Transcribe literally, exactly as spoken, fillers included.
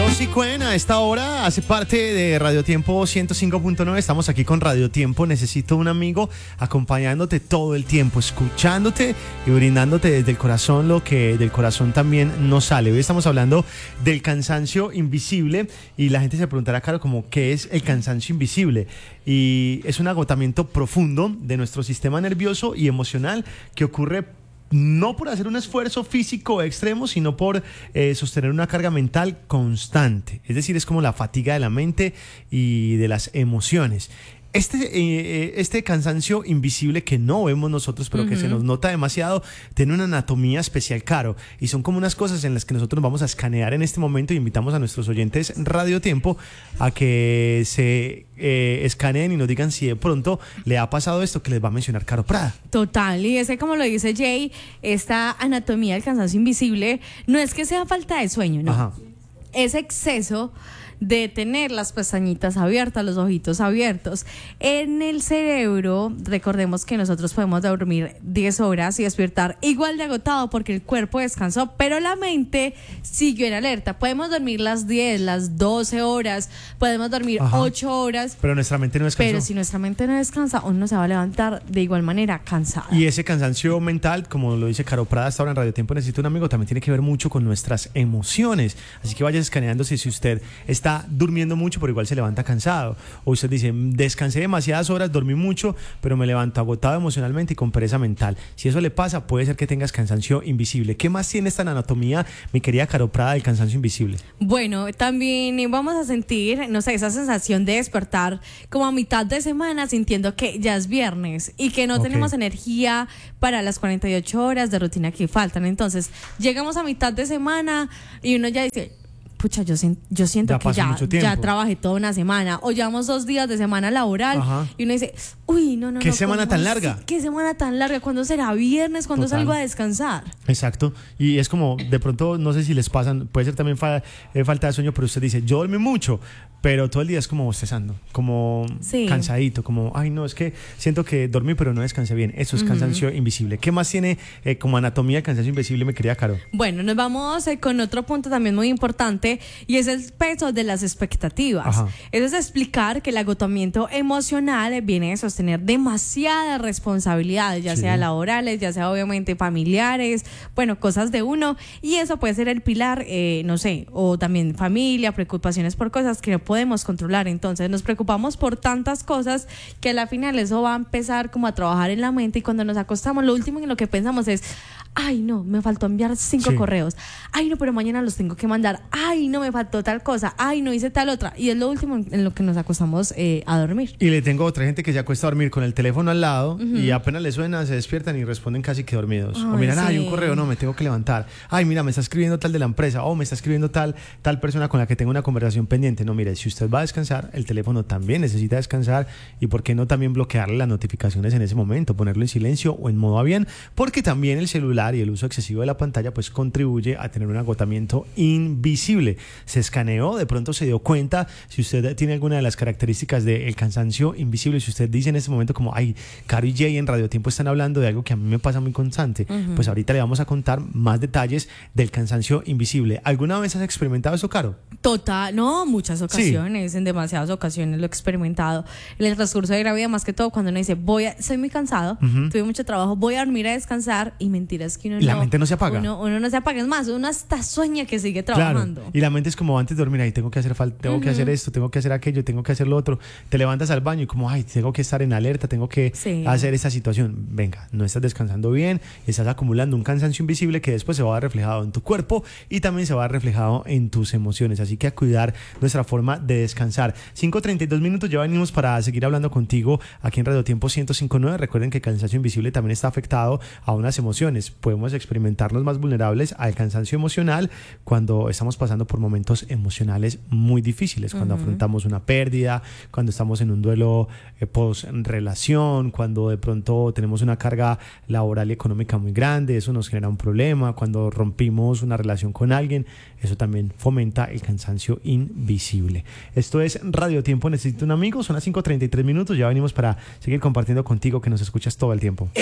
Rosy Cuen a esta hora hace parte de Radio Tiempo ciento cinco punto nueve. Estamos aquí con Radio Tiempo Necesito un Amigo, acompañándote todo el tiempo, escuchándote y brindándote desde el corazón lo que del corazón también nos sale. Hoy estamos hablando del cansancio invisible y la gente se preguntará, claro, como ¿qué es el cansancio invisible? Y es un agotamiento profundo de nuestro sistema nervioso y emocional que ocurre no por hacer un esfuerzo físico extremo, sino por eh, sostener una carga mental constante. Es decir, es como la fatiga de la mente y de las emociones. Este, eh, este cansancio invisible que no vemos nosotros, pero uh-huh. que se nos nota demasiado, tiene una anatomía especial, Caro, y son como unas cosas en las que nosotros vamos a escanear en este momento y invitamos a nuestros oyentes Radio Tiempo a que se eh, escaneen y nos digan si de pronto le ha pasado esto que les va a mencionar Caro Prada. Total, y ese, como lo dice Jay, esta anatomía del cansancio invisible no es que sea falta de sueño, no, Ajá. es exceso de tener las pestañitas abiertas, los ojitos abiertos. En el cerebro, recordemos que nosotros podemos dormir diez horas y despertar igual de agotado porque el cuerpo descansó, pero la mente siguió en alerta. Podemos dormir las diez, las doce horas, podemos dormir Ajá. ocho horas. Pero nuestra mente no descansó. Pero si nuestra mente no descansa, uno se va a levantar de igual manera cansada. Y ese cansancio mental, como lo dice Caro Prada hasta ahora en Radio Tiempo Necesito un Amigo, también tiene que ver mucho con nuestras emociones. Así que vaya escaneándose si usted está durmiendo mucho pero igual se levanta cansado, o usted dice descansé demasiadas horas, dormí mucho pero me levanto agotado emocionalmente y con pereza mental. Si eso le pasa, puede ser que tengas cansancio invisible. ¿Qué más tiene esta anatomía, mi querida Caro Prada, del cansancio invisible? Bueno, también vamos a sentir, no sé, esa sensación de despertar como a mitad de semana sintiendo que ya es viernes y que no okay. tenemos energía para las cuarenta y ocho horas de rutina que faltan. Entonces llegamos a mitad de semana y uno ya dice, pucha, yo, yo siento ya que ya, ya trabajé toda una semana, o llevamos dos días de semana laboral. Ajá. Y uno dice, uy, no, no, ¿Qué no, semana tan larga? Sí, ¿qué semana tan larga? ¿Cuándo será viernes? ¿Cuándo Total. salgo a descansar? Exacto, y es como, de pronto, no sé si les pasan, puede ser también fa, eh, falta de sueño, pero usted dice, yo dormí mucho, pero todo el día es como bostezando, como sí. cansadito, como, ay no, es que siento que dormí pero no descansé bien. Eso es uh-huh. cansancio invisible. ¿Qué más tiene eh, como anatomía de cansancio invisible, mi querida Caro? Bueno, nos vamos eh, con otro punto también muy importante, y es el peso de las expectativas. Ajá. Eso es explicar que el agotamiento emocional viene de sostener demasiadas responsabilidades, ya sí. sea laborales, ya sea obviamente familiares, bueno, cosas de uno, y eso puede ser el pilar, eh, no sé, o también familia, preocupaciones por cosas que no podemos controlar. Entonces nos preocupamos por tantas cosas que a la final eso va a empezar como a trabajar en la mente, y cuando nos acostamos lo último en lo que pensamos es, ay no, me faltó enviar cinco sí. correos, ay no, pero mañana los tengo que mandar, ay no, me faltó tal cosa, ay no hice tal otra, y es lo último en lo que nos acostamos eh, a dormir. Y le tengo otra gente que se acuesta a dormir con el teléfono al lado uh-huh. y apenas le suena se despiertan y responden casi que dormidos. Ay, o miran, sí. ay un correo, no, me tengo que levantar, ay mira, me está escribiendo tal de la empresa, o me está escribiendo tal, tal persona con la que tengo una conversación pendiente. No, mire, si usted va a descansar, el teléfono también necesita descansar, y por qué no también bloquearle las notificaciones en ese momento, ponerlo en silencio o en modo avión, porque también el celular y el uso excesivo de la pantalla pues contribuye a tener un agotamiento invisible. Se escaneó, de pronto se dio cuenta, si usted tiene alguna de las características del cansancio invisible, si usted dice en este momento como, ay, Caro y Jay en Radio Tiempo están hablando de algo que a mí me pasa muy constante, uh-huh. pues ahorita le vamos a contar más detalles del cansancio invisible. ¿Alguna vez has experimentado eso, Caro? Total, no, muchas ocasiones, sí. en demasiadas ocasiones lo he experimentado. En el transcurso de la vida, más que todo, cuando uno dice, voy a, soy muy cansado, uh-huh. tuve mucho trabajo, voy a dormir a descansar, y mentiras que uno y la no, mente no se apaga. Uno, uno no se apaga, es más, uno hasta sueña que sigue trabajando. Claro. Y la mente es como antes de dormir, ay, tengo que hacer falta, tengo uh-huh. que hacer esto, tengo que hacer aquello, tengo que hacer lo otro. Te levantas al baño y como, ay, tengo que estar en alerta, tengo que sí. hacer esta situación. Venga, no estás descansando bien, estás acumulando un cansancio invisible que después se va a ver reflejado en tu cuerpo y también se va a ver reflejado en tus emociones. Así que a cuidar nuestra forma de descansar. cinco treinta y dos minutos, ya venimos para seguir hablando contigo aquí en Radio Tiempo ciento cinco punto nueve. Recuerden que el cansancio invisible también está afectado a unas emociones. Podemos experimentarnos más vulnerables al cansancio emocional cuando estamos pasando por momentos emocionales muy difíciles, cuando uh-huh. afrontamos una pérdida, cuando estamos en un duelo eh, post-relación, cuando de pronto tenemos una carga laboral y económica muy grande, eso nos genera un problema, cuando rompimos una relación con alguien, eso también fomenta el cansancio invisible. Esto es Radio Tiempo Necesito un Amigo, son las cinco treinta y tres minutos, ya venimos para seguir compartiendo contigo que nos escuchas todo el tiempo.